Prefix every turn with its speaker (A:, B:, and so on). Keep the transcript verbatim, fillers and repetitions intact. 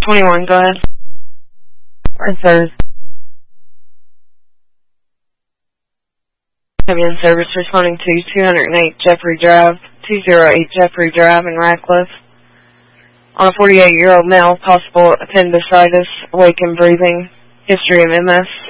A: twenty-one, go ahead.
B: Or Thursday.
A: Heavy in service responding to two oh eight Jeffrey Drive, two oh eight Jeffrey Drive in Radcliffe. On a forty-eight-year-old male, possible appendicitis, awake and breathing, history of M S.